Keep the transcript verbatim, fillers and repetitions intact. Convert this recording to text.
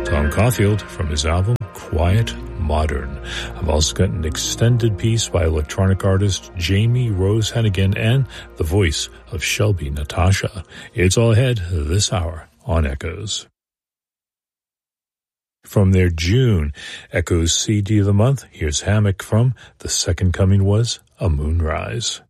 Tom Caulfield from his album Quiet Modern. I've also got an extended piece by electronic artist Jamie Rose Hennigan and the voice of Shelby Natasha. It's all ahead this hour on Echoes. From their June Echoes C D of the month, here's Hammock from The Second Coming Was a Moonrise.